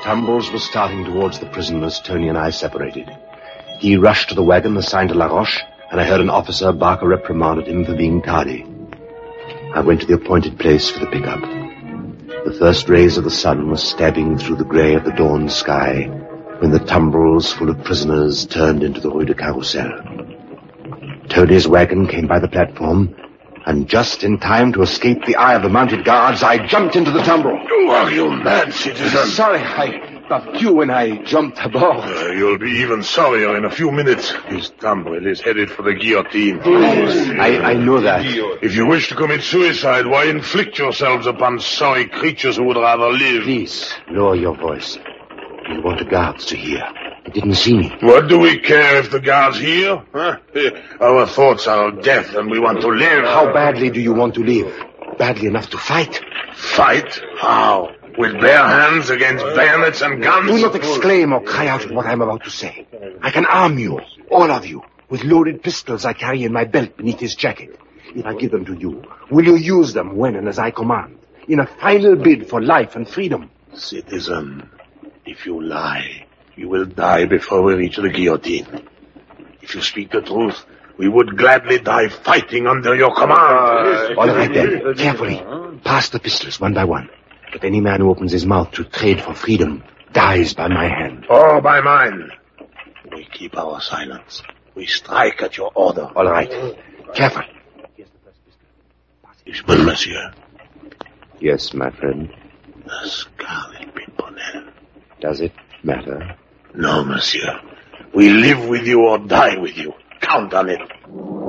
tumbrils were starting towards the prisoners, Tony and I separated. He rushed to the wagon assigned to Laroche, and I heard an officer bark a reprimand at him for being tardy. I went to the appointed place for the pickup. The first rays of the sun were stabbing through the grey of the dawn sky when the tumbrils full of prisoners turned into the Rue de Carrousel. Tony's wagon came by the platform, and just in time to escape the eye of the mounted guards, I jumped into the tumbril. Are you mad, citizen? Sorry, I buffed you when I jumped aboard. You'll be even sorrier in a few minutes. This tumbril is headed for the guillotine. I know that. If you wish to commit suicide, why inflict yourselves upon sorry creatures who would rather live? Please, lower your voice. We want the guards to hear. They didn't see me. What do we care if the guards hear? Huh? Our thoughts are of death and we want to live. How badly do you want to live? Badly enough to fight? Fight? How? With bare hands against bayonets and guns? Do not exclaim or cry out at what I am about to say. I can arm you, all of you, with loaded pistols I carry in my belt beneath his jacket. If I give them to you, will you use them when and as I command, in a final bid for life and freedom? Citizen, if you lie, you will die before we reach the guillotine. If you speak the truth, we would gladly die fighting under your command. All right then, carefully. Pass the pistols one by one. But any man who opens his mouth to trade for freedom dies by my hand. Or by mine. We keep our silence. We strike at your order. All right. Careful. Well, monsieur. Yes, my friend. The Scarlet Pimpernel. Does it matter? No, monsieur. We live with you or die with you. Count on it.